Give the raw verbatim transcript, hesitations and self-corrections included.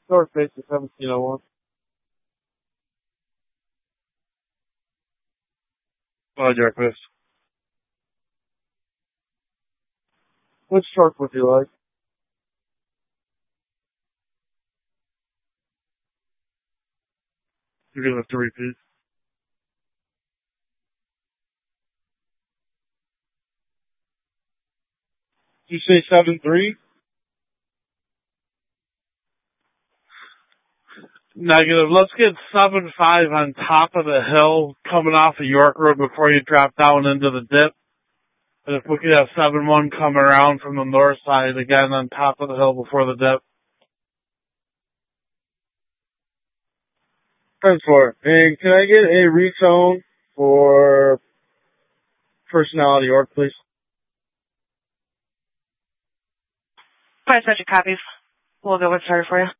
North Basin seventeen oh one. Oh, Jackfish. Which truck would you like? You're gonna have to repeat. Did you say seven three? Negative. Let's get seven five on top of the hill coming off of York Road before you drop down into the dip. And if we could have seven one coming around from the north side again on top of the hill before the dip. ten four. And can I get a retone for Personality York, please? Five such copies. We'll go with starter for you.